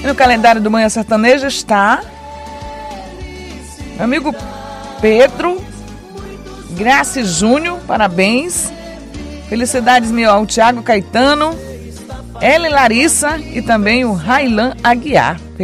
E no calendário do Manhã Sertaneja está meu amigo Pedro, Grace Júnior, parabéns. Felicidades meu ao Thiago Caetano, Ela e Larissa e também o Railan Aguiar.